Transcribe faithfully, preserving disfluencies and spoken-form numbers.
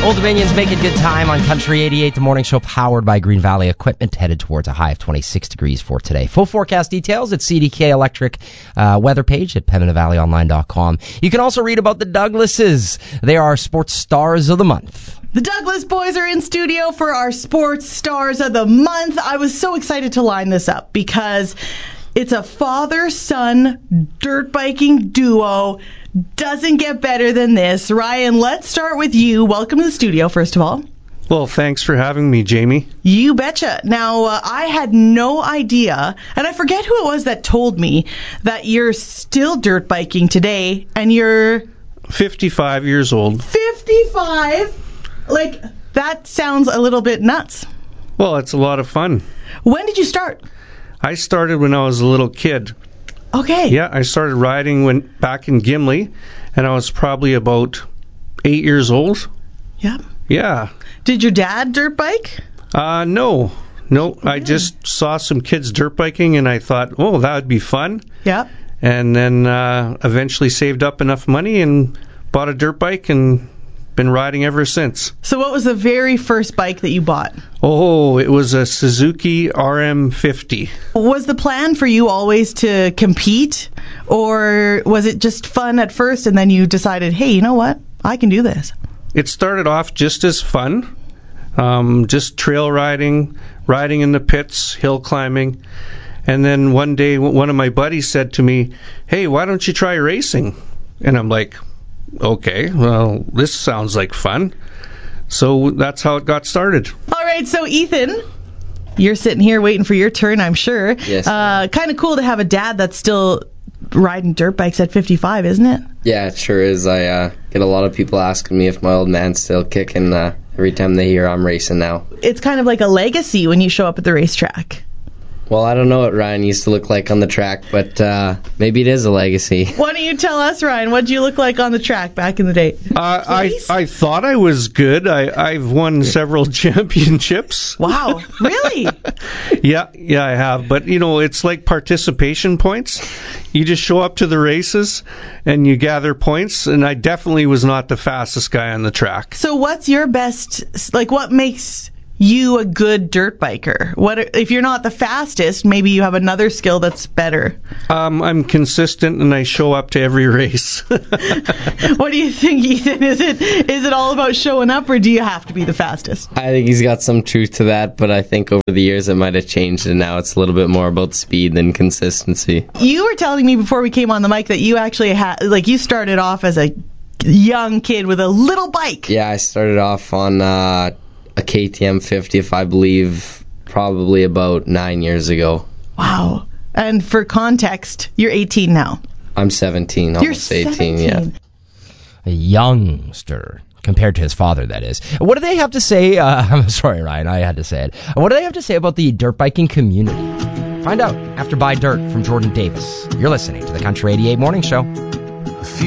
Old Dominion's making good time on Country eighty-eight, the morning show powered by Green Valley Equipment, headed towards a high of twenty-six degrees for today. Full forecast details at C D K Electric uh, weather page at pembina valley online dot com. You can also read about the Douglases. They are our sports stars of the month. The Douglas boys are in studio for our sports stars of the month. I was so excited to line this up because it's a father-son dirt biking duo. Doesn't get better than this. Ryan, let's start with you. Welcome to the studio, first of all. Well, thanks for having me, Jamie. You betcha. Now, uh, I had no idea, and I forget who it was that told me that you're still dirt biking today, and you're fifty-five years old. fifty-five? Like, that sounds a little bit nuts. Well, it's a lot of fun. When did you start? I started when I was a little kid. Okay. Yeah, I started riding when back in Gimli, and I was probably about eight years old. Yeah. Yeah. Did your dad dirt bike? Uh, no. No, really? I just saw some kids dirt biking, and I thought, oh, that would be fun. Yeah. And then uh, eventually saved up enough money and bought a dirt bike and been riding ever since. So what was the very first bike that you bought? Oh, it was a Suzuki R M fifty. Was the plan for you always to compete, or was it just fun at first and then you decided, hey, you know what? I can do this? It started off just as fun, um, just trail riding, riding in the pits, hill climbing. And then one day one of my buddies said to me, hey, why don't you try racing? And I'm like, okay, well, this sounds like fun. So that's how it got started. All right, so Ethan, you're sitting here waiting for your turn, I'm sure. Yes. Uh, kind of cool to have a dad that's still riding dirt bikes at fifty-five, isn't it? Yeah, it sure is. I uh, get a lot of people asking me if my old man's still kicking uh, every time they hear I'm racing now. It's kind of like a legacy when you show up at the racetrack. Well, I don't know what Ryan used to look like on the track, but uh, maybe it is a legacy. Why don't you tell us, Ryan, what did you look like on the track back in the day? Uh, I I thought I was good. I, I've won several championships. Wow, really? yeah, yeah, I have. But, you know, it's like participation points. You just show up to the races and you gather points, and I definitely was not the fastest guy on the track. So what's your best, like what makes you a good dirt biker? What if you're not the fastest? Maybe you have another skill that's better. Um, I'm consistent and I show up to every race. What do you think, Ethan? Is it is it all about showing up, or do you have to be the fastest? I think he's got some truth to that, but I think over the years it might have changed, and now it's a little bit more about speed than consistency. You were telling me before we came on the mic that you actually had, like, you started off as a young kid with a little bike. Yeah, I started off on Uh, a K T M fiftieth, I believe, probably about nine years ago. Wow. And for context, you're eighteen now. I'm seventeen, almost you're eighteen, yeah. A youngster, compared to his father, that is. What do they have to say? Uh, I'm sorry, Ryan, I had to say it. What do they have to say about the dirt biking community? Find out after Buy Dirt from Jordan Davis. You're listening to the Country eighty-eight Morning Show.